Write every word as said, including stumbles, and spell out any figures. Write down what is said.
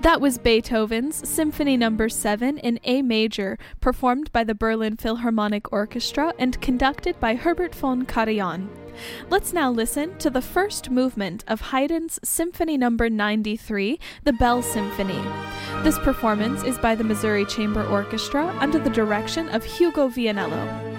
That was Beethoven's Symphony Number seven in A major, performed by the Berlin Philharmonic Orchestra and conducted by Herbert von Karajan. Let's now listen to the first movement of Haydn's Symphony Number ninety-three, the Bell Symphony. This performance is by the Missouri Chamber Orchestra under the direction of Hugo Vianello.